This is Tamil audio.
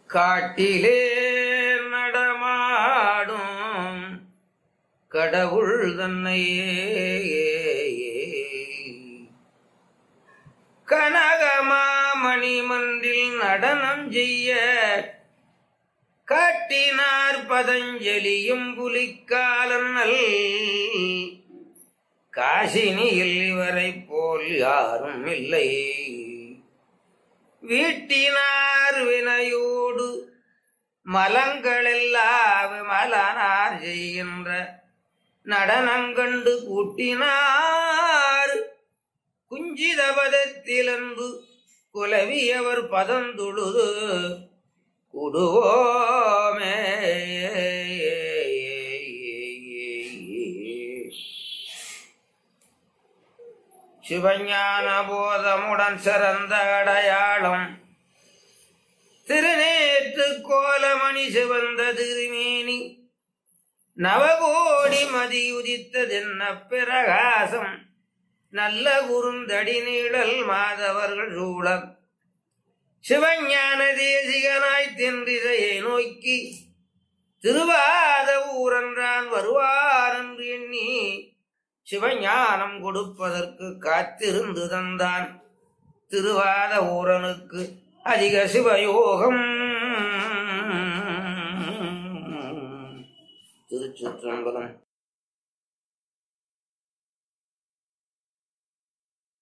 காட்டிலே நடமாடும் கடவுள் தன்னையே கனகமாமணி மன்றில் நடனம் செய்ய காட்டினார் பதஞ்சலியும் புலிக்காலன்னல் காசினியில் இவரை போல் யாரும் இல்லை. வீட்டினார் வினையோடு மலங்களெல்லாம் மலனார் செய்கின்ற நடனங்கண்டு கூட்டினார் குஞ்சித பதத்திலன்பு குலவியவர் பதந்தொழுது குடுவோமே. சிவஞான போதமுடன் சிறந்த அடையாளம் திருநேற்று கோலமணி சிவந்த திருமேனி நவகோடி மதியுதித்ததென்ன பிரகாசம் நல்ல குறுந்தடி நீழல் மாதவர்கள் சூழம் சிவஞான தேசிகனாய் தென்றிசையை நோக்கி திருவாத ஊரன்றான் வருவார் என்று எண்ணி சிவஞானம் கொடுப்பதற்கு காத்திருந்து தந்தான் திருவாத ஊரனுக்கு அதிக சிவயோகம். திருச்சிற்றம்பலம்.